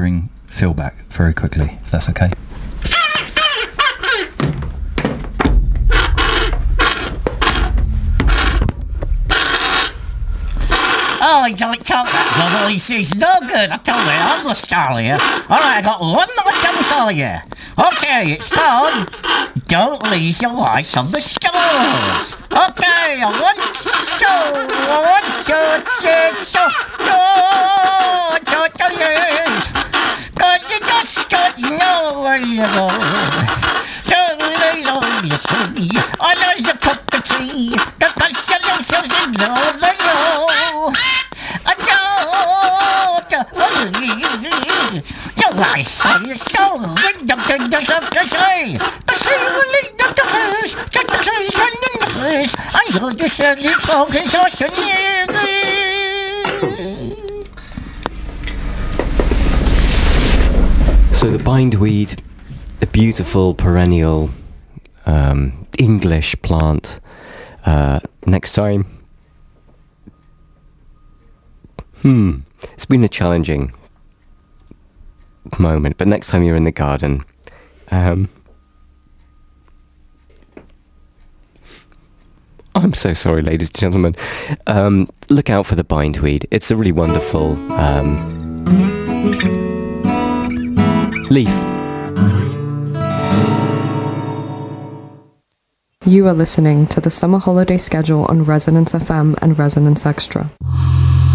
neighbouring fill back very quickly, if that's okay. Oh, I don't tell that. He's no good. I tell you, I'm the star here. Alright, I got one more dance for you. Okay, it's called Don't Leave Your Lights on the Stores. Okay, 1, 2, 'cause you just don't know where you go. Don't leave your sleep under your cup of tea, because you don't know the know. Your life on your stone, bring them to the surface. The ceiling of the place, get the station in the place. I know you said you focus on So the bindweed, a beautiful perennial English plant. Next time. It's been a challenging moment, but next time you're in the garden, I'm so sorry, ladies and gentlemen. Look out for the bindweed. It's a really wonderful leaf. You are listening to the summer holiday schedule on Resonance FM and Resonance Extra.